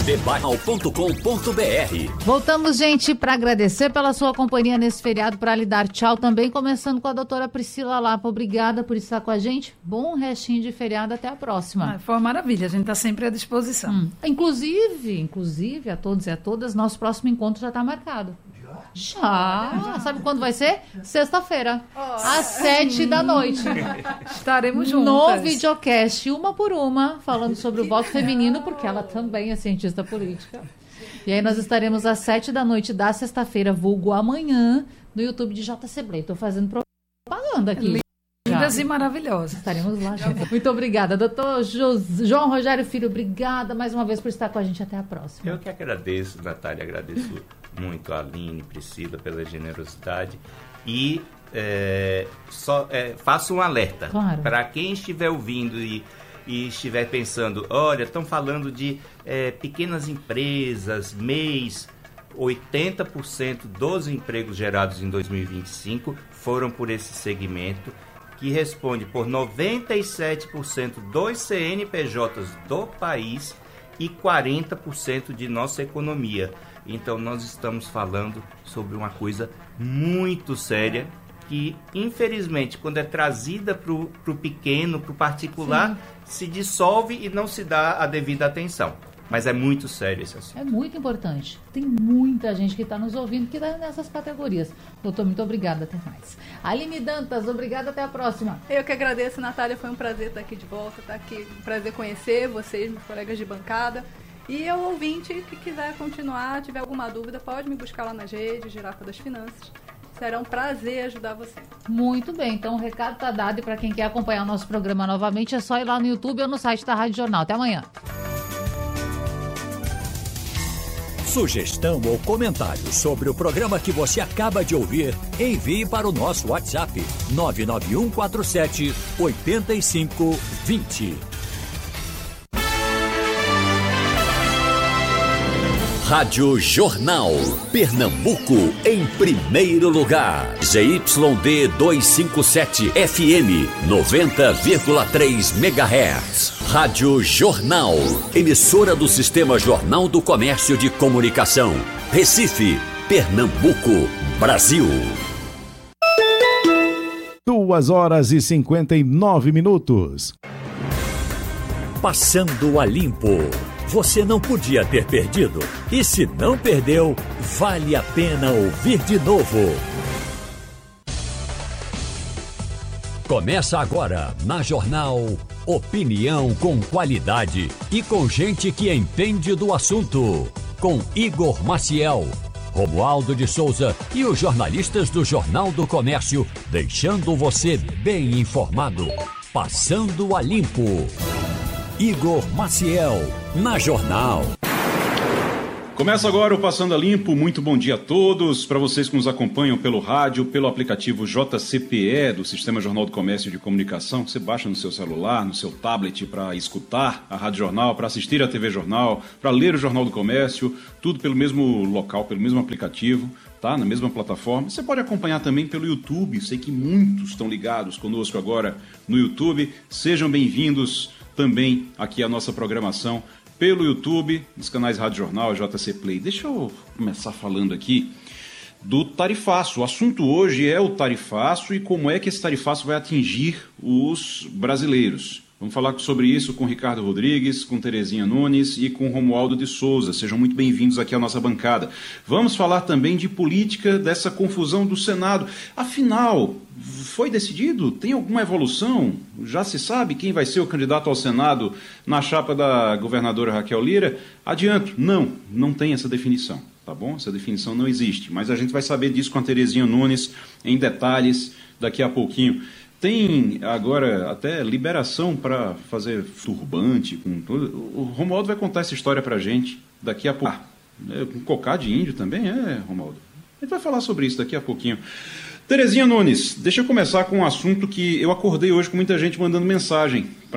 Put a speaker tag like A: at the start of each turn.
A: debatal.com.br.
B: Voltamos, gente, para agradecer pela sua companhia nesse feriado, para lhe dar tchau também, começando com a doutora Priscila Lapa. Obrigada por estar com a gente. Bom restinho de feriado, até a próxima.
C: Foi uma maravilha, a gente está sempre à disposição.
B: Inclusive, a todos e a todas, nosso próximo encontro já está marcado. Já. Sabe quando vai ser? Sexta-feira, às 7 da noite.
C: Estaremos juntas.
B: No videocast, uma por uma, falando sobre o voto feminino, porque ela também é cientista política. E aí nós estaremos às 7 da noite da sexta-feira, vulgo amanhã, no YouTube de JC Play. Estou fazendo propaganda aqui.
C: Lindas e maravilhosas.
B: Estaremos lá, gente. Muito obrigada. Doutor João Rogério Filho, obrigada mais uma vez por estar com a gente. Até a próxima.
D: Eu que agradeço, Natália, agradeço muito a Aline, Priscila, pela generosidade. E faço um alerta para quem estiver ouvindo e estiver pensando, olha, estão falando de pequenas empresas, MEIs. 80% dos empregos gerados em 2025 foram por esse segmento, que responde por 97% dos CNPJs do país e 40% de nossa economia. Então nós estamos falando sobre uma coisa muito séria que, infelizmente, quando é trazida para o pequeno, para o particular, se dissolve e não se dá a devida atenção. Mas é muito sério esse assunto.
B: É muito importante. Tem muita gente que está nos ouvindo que está nessas categorias. Doutor, muito obrigada. Até mais. Aline Dantas, obrigada. Até a próxima.
E: Eu que agradeço, Natália. Foi um prazer estar aqui de volta. Um prazer conhecer vocês, meus colegas de bancada. E o ouvinte que quiser continuar, tiver alguma dúvida, pode me buscar lá nas redes, Girafa das Finanças. Será um prazer ajudar você.
B: Muito bem, então o recado está dado. E para quem quer acompanhar o nosso programa novamente, é só ir lá no YouTube ou no site da Rádio Jornal. Até amanhã.
A: Sugestão ou comentário sobre o programa que você acaba de ouvir, envie para o nosso WhatsApp 99147-8520. Rádio Jornal, Pernambuco em primeiro lugar. ZYD 257 FM 90,3 MHz. Rádio Jornal, emissora do Sistema Jornal do Comércio de Comunicação. Recife, Pernambuco, Brasil.
F: 2h59.
A: Passando a limpo. Você não podia ter perdido. E se não perdeu, vale a pena ouvir de novo. Começa agora, na Jornal, opinião com qualidade e com gente que entende do assunto. Com Igor Maciel, Romualdo de Souza e os jornalistas do Jornal do Comércio, deixando você bem informado. Passando a limpo. Igor Maciel, na Jornal.
F: Começa agora o Passando a Limpo. Muito bom dia a todos. Para vocês que nos acompanham pelo rádio, pelo aplicativo JCPE do Sistema Jornal do Comércio de Comunicação, que você baixa no seu celular, no seu tablet para escutar a Rádio Jornal, para assistir a TV Jornal, para ler o Jornal do Comércio, tudo pelo mesmo local, pelo mesmo aplicativo, tá? Na mesma plataforma. Você pode acompanhar também pelo YouTube. Sei que muitos estão ligados conosco agora no YouTube. Sejam bem-vindos também aqui à nossa programação pelo YouTube, nos canais Rádio Jornal, JC Play. Deixa eu começar falando aqui do tarifaço. O assunto hoje é o tarifaço e como é que esse tarifaço vai atingir os brasileiros. Vamos falar sobre isso com Ricardo Rodrigues, com Terezinha Nunes e com Romualdo de Souza. Sejam muito bem-vindos aqui à nossa bancada. Vamos falar também de política, dessa confusão do Senado. Afinal, foi decidido? Tem alguma evolução? Já se sabe quem vai ser o candidato ao Senado na chapa da governadora Raquel Lira? Adianto, não tem essa definição, tá bom? Essa definição não existe, mas a gente vai saber disso com a Terezinha Nunes em detalhes daqui a pouquinho. Tem agora até liberação para fazer turbante com tudo. O Romualdo vai contar essa história para a gente daqui a pouco. Com cocá de índio também, Romualdo? A gente vai falar sobre isso daqui a pouquinho. Terezinha Nunes, deixa eu começar com um assunto que eu acordei hoje com muita gente mandando mensagem.